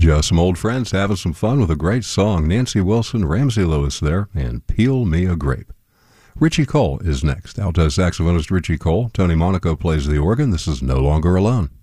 Just some old friends having some fun with a great song. Nancy Wilson, Ramsey Lewis there, and Peel Me a Grape. Richie Cole is next. Alto saxophonist Richie Cole. Tony Monaco plays the organ. This is No Longer Alone.